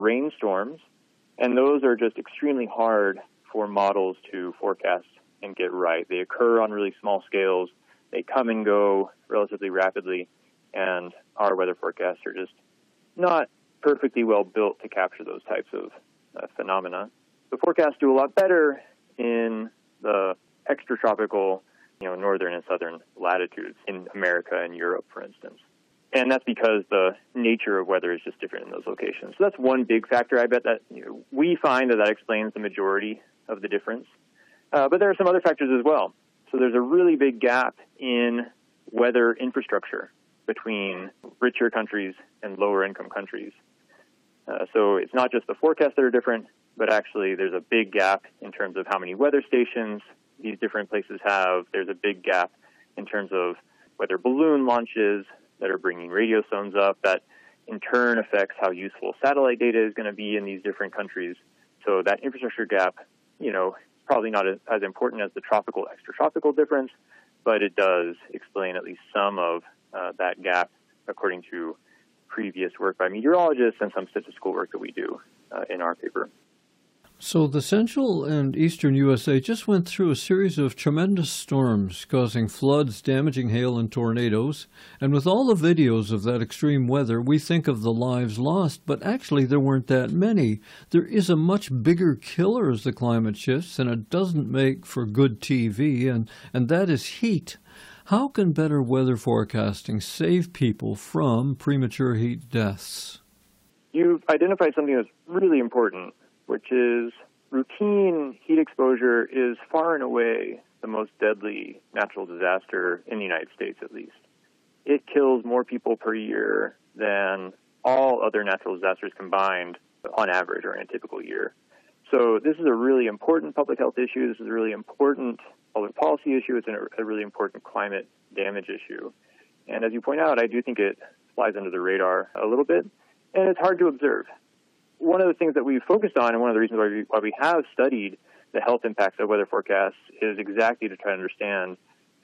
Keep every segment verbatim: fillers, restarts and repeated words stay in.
rainstorms, and those are just extremely hard for models to forecast and get right. They occur on really small scales. They come and go relatively rapidly, and our weather forecasts are just not perfectly well built to capture those types of uh, phenomena. The forecasts do a lot better in the extratropical, you know, northern and southern latitudes in America and Europe, for instance. And that's because the nature of weather is just different in those locations. So that's one big factor. I bet that, you know, we find that that explains the majority of the difference. Uh, but there are some other factors as well. So there's a really big gap in weather infrastructure between richer countries and lower income countries. Uh, so it's not just the forecasts that are different, but actually there's a big gap in terms of how many weather stations these different places have. There's a big gap in terms of weather balloon launches that are bringing radio zones up. That in turn affects how useful satellite data is going to be in these different countries. So that infrastructure gap, you know, probably not as, as important as the tropical extratropical difference, but it does explain at least some of uh, that gap according to previous work by meteorologists and some statistical work that we do uh, in our paper. So the central and eastern U S A just went through a series of tremendous storms causing floods, damaging hail, and tornadoes. And with all the videos of that extreme weather, we think of the lives lost, but actually there weren't that many. There is a much bigger killer as the climate shifts, and it doesn't make for good T V, and, and that is heat. How can better weather forecasting save people from premature heat deaths? You've identified something that's really important, which is routine heat exposure is far and away the most deadly natural disaster in the United States, at least. It kills more people per year than all other natural disasters combined on average or in a typical year. So this is a really important public health issue. This is a really important public policy issue. It's a really important climate damage issue. And as you point out, I do think it flies under the radar a little bit, and it's hard to observe. One of the things that we've focused on, and one of the reasons why we, why we have studied the health impacts of weather forecasts, is exactly to try to understand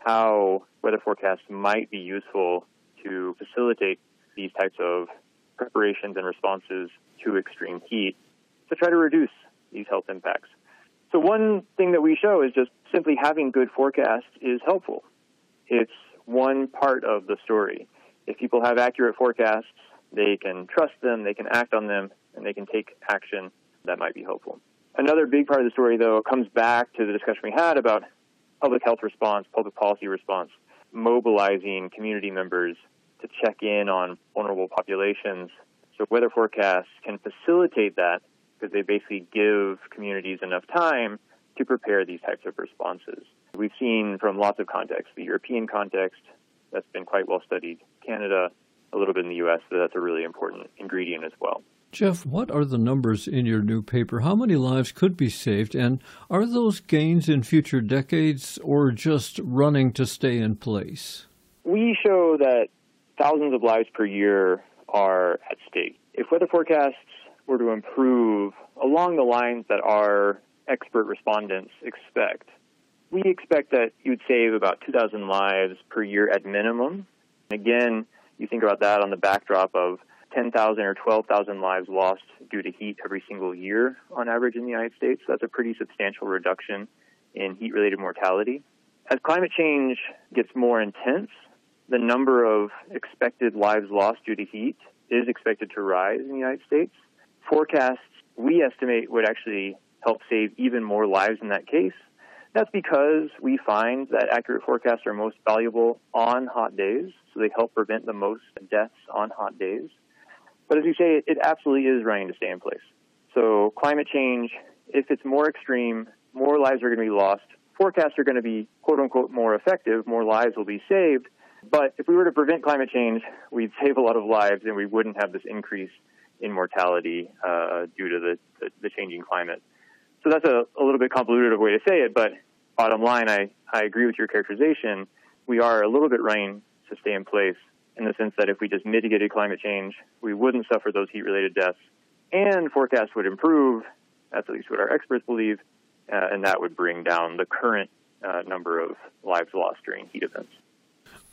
how weather forecasts might be useful to facilitate these types of preparations and responses to extreme heat to try to reduce these health impacts. So one thing that we show is just simply having good forecasts is helpful. It's one part of the story. If people have accurate forecasts, they can trust them, they can act on them, and they can take action that might be helpful. Another big part of the story, though, comes back to the discussion we had about public health response, public policy response, mobilizing community members to check in on vulnerable populations. So weather forecasts can facilitate that because they basically give communities enough time to prepare these types of responses. We've seen from lots of contexts, the European context, that's been quite well studied, Canada, a little bit in the U S, so that's a really important ingredient as well. Jeff, what are the numbers in your new paper? How many lives could be saved, and are those gains in future decades or just running to stay in place? We show that thousands of lives per year are at stake. If weather forecasts were to improve along the lines that our expert respondents expect, we expect that you'd save about two thousand lives per year at minimum. Again, you think about that on the backdrop of ten thousand or twelve thousand lives lost due to heat every single year on average in the United States. So that's a pretty substantial reduction in heat-related mortality. As climate change gets more intense, the number of expected lives lost due to heat is expected to rise in the United States. Forecasts, we estimate, would actually help save even more lives in that case. That's because we find that accurate forecasts are most valuable on hot days, so they help prevent the most deaths on hot days. But as you say, it absolutely is running to stay in place. So climate change, if it's more extreme, more lives are going to be lost. Forecasts are going to be, quote-unquote, more effective. More lives will be saved. But if we were to prevent climate change, we'd save a lot of lives, and we wouldn't have this increase in mortality uh, due to the, the, the changing climate. So that's a, a little bit convoluted way to say it, but bottom line, I, I agree with your characterization. We are a little bit running to stay in place in the sense that if we just mitigated climate change, we wouldn't suffer those heat-related deaths, and forecasts would improve. That's at least what our experts believe, uh, and that would bring down the current uh, number of lives lost during heat events.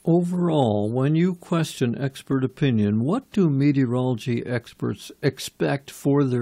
Overall, when you question expert opinion, what do meteorology experts expect for their